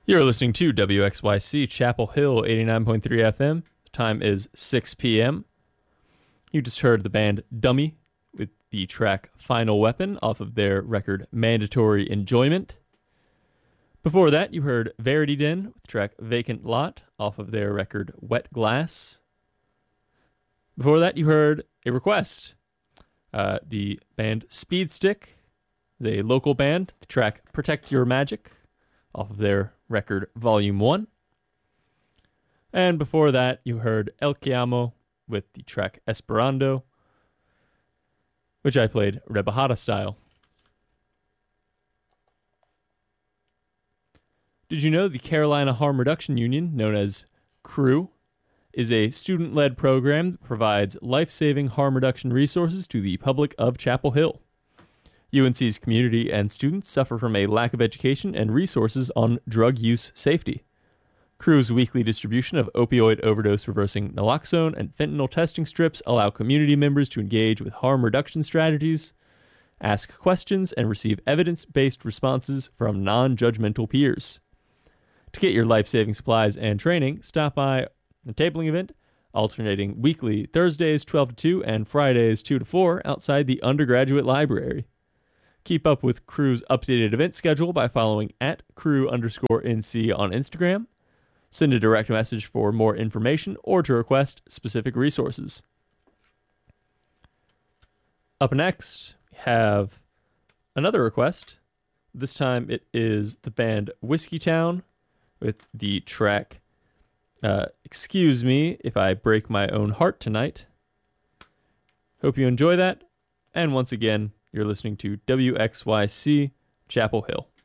You're listening to WXYC Chapel Hill 89.3 FM. The time is 6 p.m. You just heard the band Dummy with the track Final Weapon off of their record Mandatory Enjoyment. Before that, you heard Verity Den with the track Vacant Lot off of their record Wet Glass. Before that, you heard a request. The band Speed Stick is a local band. The track Protect Your Magic off of their record Volume 1. And before that, you heard El Chiamo with the track Esperando, which I played Rebajada style. Did you know the Carolina Harm Reduction Union, known as CREW, is a student-led program that provides life-saving harm reduction resources to the public of Chapel Hill? UNC's community and students suffer from a lack of education and resources on drug use safety. CREW's weekly distribution of opioid overdose reversing naloxone and fentanyl testing strips allow community members to engage with harm reduction strategies, ask questions, and receive evidence-based responses from non-judgmental peers. To get your life-saving supplies and training, stop by the tabling event, alternating weekly Thursdays 12 to 2 and Fridays 2 to 4 outside the undergraduate library. Keep up with CREW's updated event schedule by following @CREW_NC on Instagram. Send a direct message for more information or to request specific resources. Up next, we have another request. This time it is the band Whiskey Town with the track Excuse Me If I Break My Own Heart Tonight. Hope you enjoy that. And once again, you're listening to WXYC Chapel Hill.